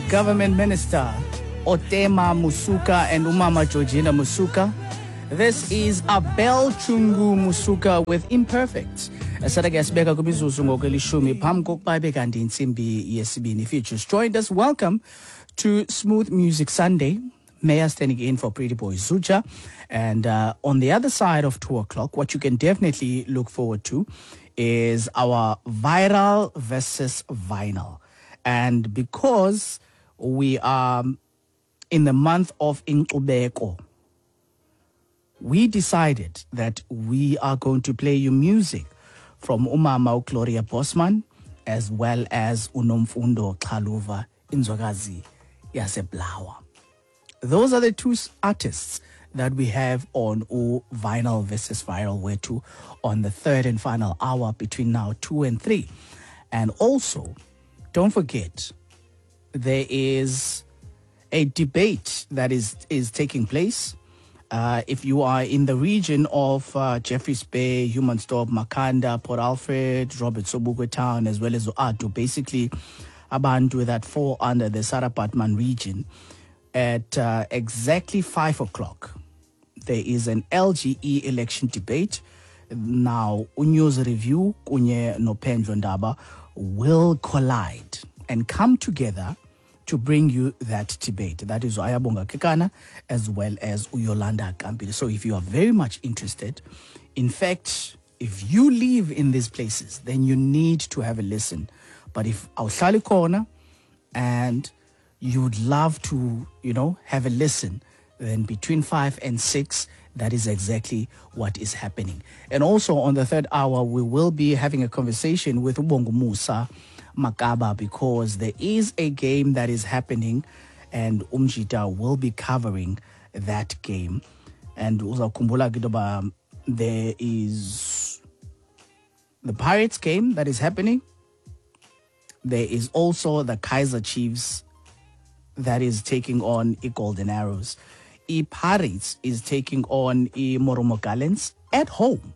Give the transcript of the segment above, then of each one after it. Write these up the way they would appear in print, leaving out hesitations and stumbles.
Government Minister Otema Musuka and Umama Georgina Musuka. This is Abel Chungu Musuka with Imperfect. Asadagasbeka kumizuzu ngokelishumi phambi babe kanti insimbi yesibini. If you just joined us, welcome to Smooth Music Sunday. Maya standing in for Pretty Boy Zuja. And on the other side of 2 o'clock, what you can definitely look forward to is our viral versus vinyl. And because we are in the month of Inkubeko, we decided that we are going to play you music from Umama Gloria Bosman as well as Unomfundo Xaluva Inzwakazi Yaseblawa. Those are the two artists that we have on Vinyl versus Viral, where to on the third and final hour between now 2 and 3. And also, don't forget, there is a debate that is taking place. If you are in the region of Jeffreys Bay, Humansdorp, Makanda, Port Alfred, Robert Sobukwe Town, as well as Atu, basically abantu that fall under the Sarapatman region, at exactly 5 o'clock, there is an LGE election debate. Now, Unyo's Review, Kunye Nopendro Ndaba, will collide and come together to bring you that debate. That is Ayabonga Kekana as well as Uyolanda Kampili. So if you are very much interested, in fact, if you live in these places, then you need to have a listen. But if Aushali Corner and you would love to, have a listen, then between 5 and 6, that is exactly what is happening. And also on the third hour, we will be having a conversation with Ubongo Musa Makaba, because there is a game that is happening and Umjita will be covering that game. And there is the Pirates game that is happening. There is also the Kaiser Chiefs that is taking on the Golden Arrows. Pirates is taking on Moromo Gallants at home.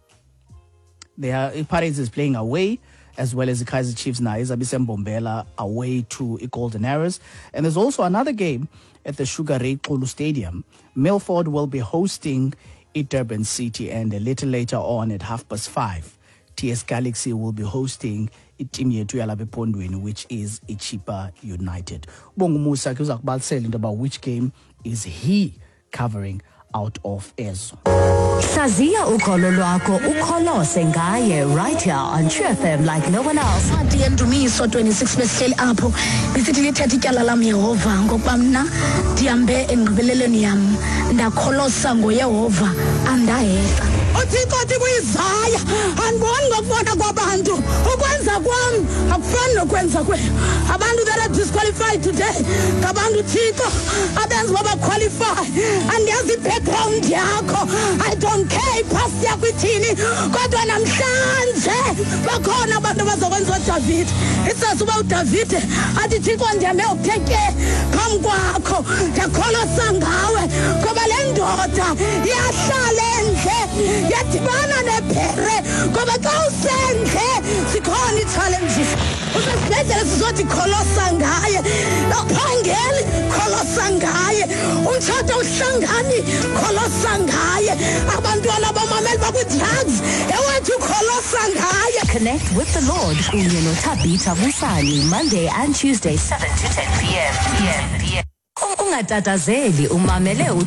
Pirates is playing away, as well as the Kaiser Chiefs now is Abisem Bombela away to Golden Arrows. And there's also another game at the Sugar Ray Kulu Stadium. Milford will be hosting Durban City, and a little later on at 5:30, TS Galaxy will be hosting team yetu yalabe Pondweni, which is Ichipa United. Bongo Musa kuzakubalisela about which game is he covering out of Ezo. Sazia ukholo lwakho ukholose ngaye right here on True FM like no one else. Ndiyendumiso 26 besihleli apho bisithi lithethe ityala lam Yehova ngokuba mna ndihambe engqibeleleni yam ndakholosa ngoYehova andayeka. uThixo uthi kuyizaya andiboni ngokubona kwabantu ukwenza kwami akufani nokwenza kwenu. Abantu that are disqualified today ngabantu uThixo abenza baba qualify. Andiyazi background yakho, I don't care past yakho ithini, kodwa namhlanje bakhona abantu bazokwenza uDavid. Isazi uba uDavid athi Thixo ndihambe ukutheke phambi kwakho ndakholosa ngawe ngoba le ndoda iyahlala endle yadibana nephere ngoba xa usendle zikhona ii-challenges. Usesibhedlele sizothi kholosa ngaye, nophangeli kholosa ngaye, umtshato uhlangani kholosa ngaye, abantwana bamameli bakwi-drugs ewethu kholosa ngaye. Connect with the Lord kunye noThabitha Busani Monday and Tuesday 7 to 10 p.m. Ungatatazeli umamele